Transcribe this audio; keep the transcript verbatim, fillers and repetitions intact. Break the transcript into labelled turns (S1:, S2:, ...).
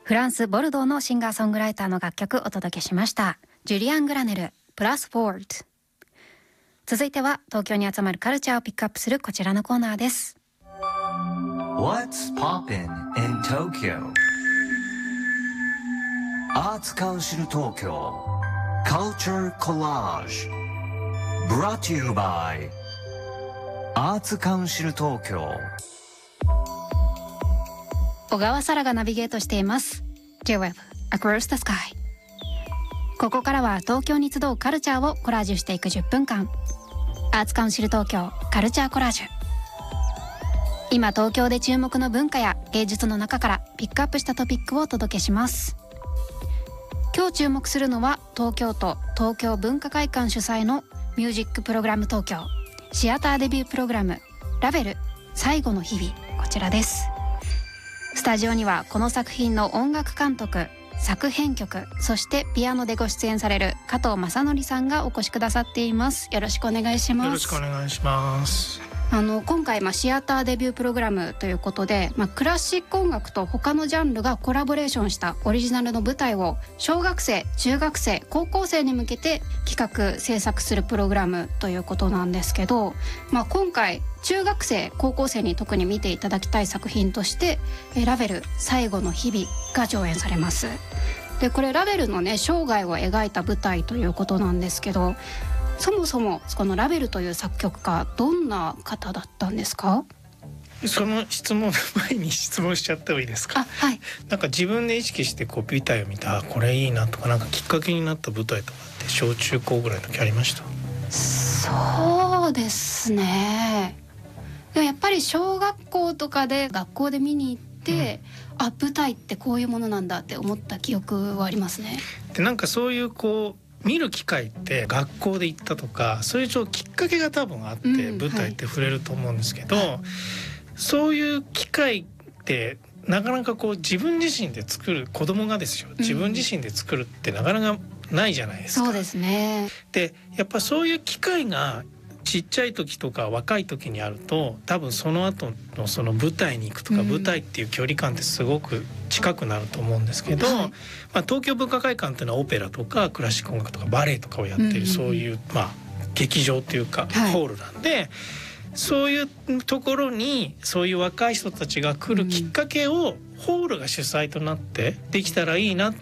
S1: フランス・ボルドーのシンガーソングライターの楽曲お届けしました。ジュリアン・グラネルプラスフォード。続いては東京に集まるカルチャーをピックアップするこちらのコーナーです。
S2: What's poppin' in Tokyo? アーツカウンシル東京 Culture Collage Brought to you by アーツカウンシル東京。
S1: 小川沙羅がナビゲートしています J-ウェブ Across the Sky。 ここからは東京に集うカルチャーをコラージュしていくじゅっぷんかん、アーツカウンシル東京カルチャーコラージュ。今東京で注目の文化や芸術の中からピックアップしたトピックをお届けします。今日注目するのは東京都東京文化会館主催のミュージックプログラム東京シアターデビュープログラムラベル最後の日々、こちらです。スタジオにはこの作品の音楽監督、作編曲、そしてピアノでご出演される加藤正則さんがお越しくださっています。よろしくお願いします。
S3: よろしくお願いします。
S1: あの今回、まあ、シアターデビュープログラムということで、まあ、クラシック音楽と他のジャンルがコラボレーションしたオリジナルの舞台を小学生、中学生、高校生に向けて企画制作するプログラムということなんですけど、まあ、今回中学生、高校生に特に見ていただきたい作品としてラベル最後の日々が上演されます。でこれラベルのね生涯を描いた舞台ということなんですけど、そもそもこのラベルという作曲家どんな方だったんですか？
S3: その質問の前に質問しちゃってもいいですか？
S1: あ、はい。
S3: なんか自分で意識してこう舞台を見た、これいいなとか、なんかきっかけになった舞台とかって小中高ぐらいの時ありました？
S1: そうですね。でもやっぱり小学校とかで学校で見に行って、うん、あ、舞台ってこういうものなんだって思った記憶はありますね。
S3: でなんかそういうこう見る機会って学校で行ったとか、そういうきっかけが多分あって、うん、舞台って触れると思うんですけど、はい、そういう機会ってなかなかこう自分自身で作る、子供がですよ、自分自身で作るってなかなかないじゃないですか。
S1: そうですね。
S3: でやっぱそういう機会がちっちゃい時とか若い時にあると、多分その後のその舞台に行くとか、うん、舞台っていう距離感ってすごく近くなると思うんですけど、はい、まあ、東京文化会館っていうのはオペラとかクラシック音楽とかバレエとかをやってる、うん、そういう、まあ、劇場っていうか、はい、ホールなんで、そういうところにそういう若い人たちが来るきっかけを、うん、ホールが主催となってできたらいいなっ